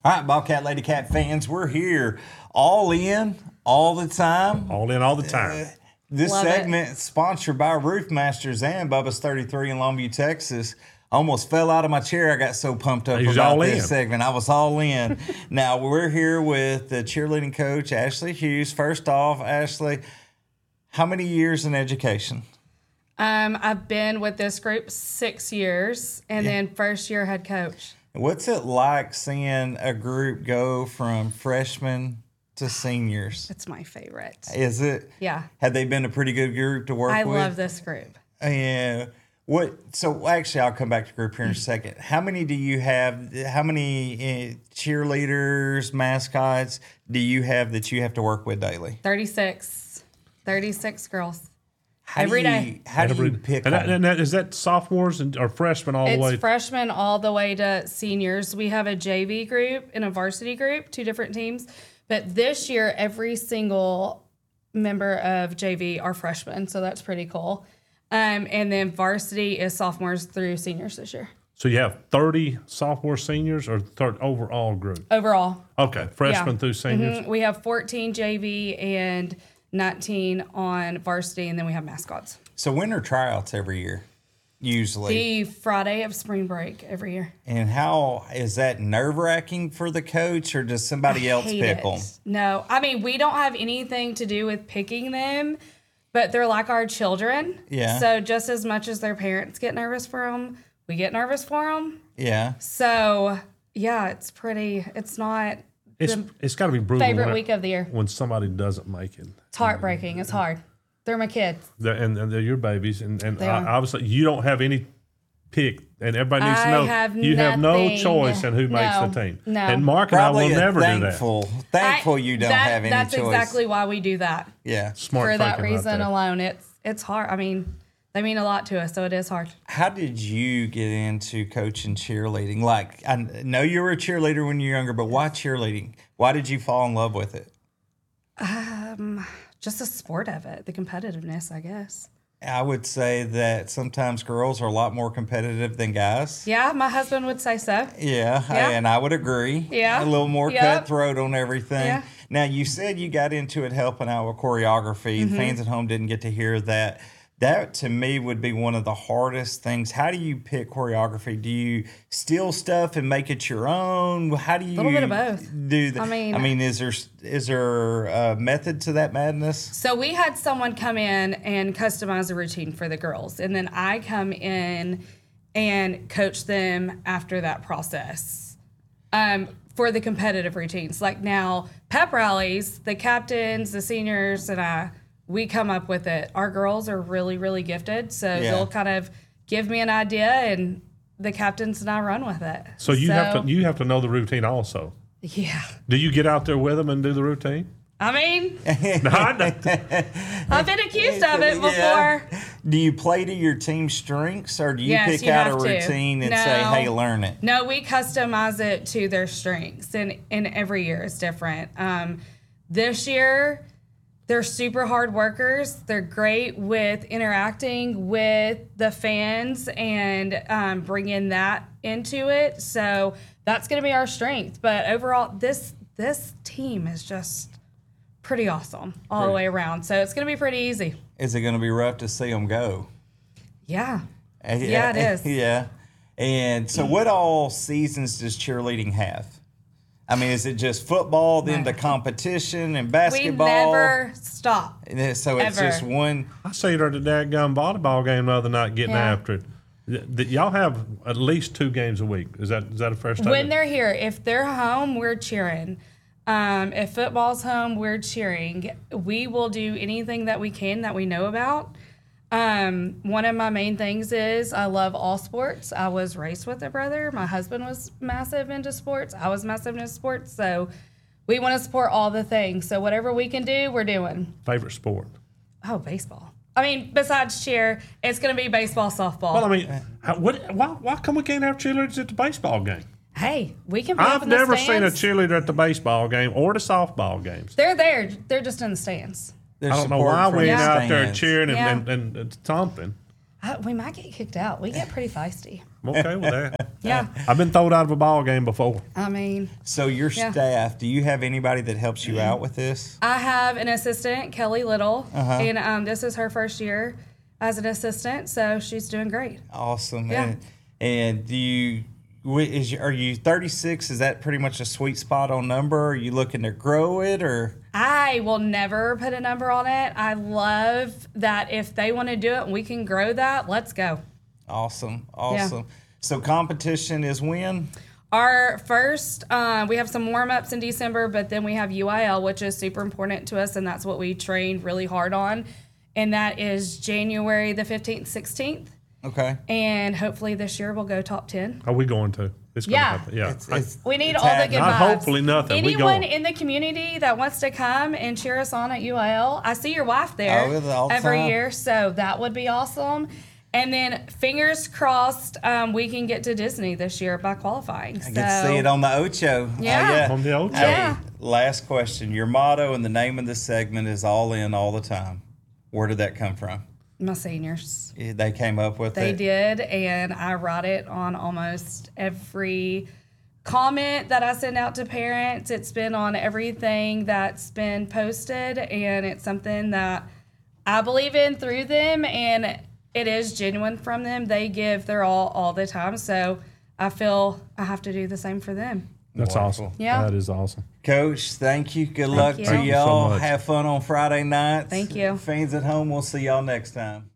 All right, Bobcat Lady Cat fans, we're here all in all the time. All in all the time. This Love segment is sponsored by Roof Masters and Bubba's 33 in Longview, Texas. I almost fell out of my chair. I got so pumped up about this segment. I was all in. Now, we're here with the cheerleading coach, Ashley Hughes. First off, Ashley, how many years in education? I've been with this group 6 years, and then first year head coach. What's it like seeing a group go from freshmen to seniors? It's my favorite. Is it? Yeah. Have they been a pretty good group to work with? I love this group. Yeah. So actually, I'll come back to group here in a second. How many do you have? How many cheerleaders, mascots do you have that you have to work with daily? 36 girls. How do you pick them? And is that sophomores or freshmen all the way? It's freshmen all the way to seniors. We have a JV group and a varsity group, 2 different teams. But this year, every single member of JV are freshmen, so that's pretty cool. And then varsity is sophomores through seniors this year. So you have 30 sophomore seniors or overall group? Overall. Okay, freshmen through seniors. Mm-hmm. We have 14 JV and 19 on varsity, and then we have mascots. So when are tryouts every year? Usually the Friday of spring break every year. And how is that nerve-wracking for the coach, or does somebody else pick them? No, I mean, we don't have anything to do with picking them, but they're like our children. Yeah. So just as much as their parents get nervous for them, we get nervous for them. Yeah. So yeah, it's not. It's got to be brutal. Favorite week of the year when somebody doesn't make it. It's heartbreaking. It's hard. They're my kids. And they're your babies. And obviously, you don't have any pick. And everybody needs to know you have no choice in who makes the team. No. And Mark and Probably I will never do that. Thankful you don't have any choice. That's exactly why we do that. Yeah. Smart for that thinking reason right alone. It's hard. I mean, they mean a lot to us, so it is hard. How did you get into coaching cheerleading? Like, I know you were a cheerleader when you were younger, but why cheerleading? Why did you fall in love with it? Just the sport of it, the competitiveness, I guess. I would say that sometimes girls are a lot more competitive than guys. Yeah, my husband would say so. Yeah. And I would agree. Yeah. A little more cutthroat on everything. Yeah. Now, you said you got into it helping out with choreography. Mm-hmm. The fans at home didn't get to hear that. That, to me, would be one of the hardest things. How do you pick choreography? Do you steal stuff and make it your own? How do you a little bit of both. do that? I mean, is there a method to that madness? So we had someone come in and customize a routine for the girls, and then I come in and coach them after that process. For the competitive routines, like now pep rallies, the captains, the seniors, and we come up with it. Our girls are really, really gifted, so they'll kind of give me an idea, and the captains and I run with it. So you have to know the routine also. Yeah. Do you get out there with them and do the routine? I mean, No, I've been accused of it before. Yeah. Do you play to your team's strengths, or do you pick out a routine and say, hey, learn it? No, we customize it to their strengths, and every year is different. This year, they're super hard workers. They're great with interacting with the fans and bringing that into it. So that's going to be our strength. But overall, this team is just pretty awesome all the way around. So it's going to be pretty easy. Is it going to be rough to see them go? Yeah. Yeah, it is. Yeah. And so what all seasons does cheerleading have? I mean, is it just football, then the competition, and basketball? We never stop. So it's just one. I see her at the dadgum volleyball game the other night getting after it. Y'all have at least 2 games a week. Is that a fair statement? When they're here, if they're home, we're cheering. If football's home, we're cheering. We will do anything that we can that we know about. One of my main things is I love all sports. I was raised with a brother. My husband was massive into sports. I was massive into sports. So we want to support all the things. So whatever we can do, we're doing. Favorite sport? Oh, baseball. I mean, besides cheer, it's going to be baseball, softball. Well, I mean, why come we can't have cheerleaders at the baseball game? Hey, we can put I've up in the never stands. seen a cheerleader at the baseball game or the softball games. They're there. They're just in the stands. I don't know why we ain't out there cheering Yeah. and stomping. We might get kicked out. We get pretty feisty. I'm okay with that. Yeah. I've been thrown out of a ball game before. I mean. So your staff, do you have anybody that helps you out with this? I have an assistant, Kelly Little, and this is her first year as an assistant, so she's doing great. Awesome. Yeah. And do you... are you 36? Is that pretty much a sweet spot on number? Are you looking to grow it, or? I will never put a number on it. I love that if they want to do it and we can grow that, let's go. Awesome. Yeah. So competition is when? Our first, we have some warm-ups in December, but then we have UIL, which is super important to us, and that's what we trained really hard on. And that is January the 15th, 16th. Okay. And hopefully this year we'll go top 10. Are we going to? It's going to happen. Yeah. We need all the good vibes. Hopefully nothing. Anyone in the community that wants to come and cheer us on at UIL, I see your wife there every year, so that would be awesome. And then fingers crossed we can get to Disney this year by qualifying. I get to see it on the Ocho. Yeah. On the Ocho. Yeah. Last question. Your motto and the name of the segment is all in all the time. Where did that come from? My seniors. They came up with it? They did, and I write it on almost every comment that I send out to parents. It's been on everything that's been posted, and it's something that I believe in through them, and it is genuine from them. They give their all the time, so I feel I have to do the same for them. That's awesome. Yeah. That is awesome. Coach, thank you. Good luck to y'all. So have fun on Friday nights. Thank you. Fans at home, we'll see y'all next time.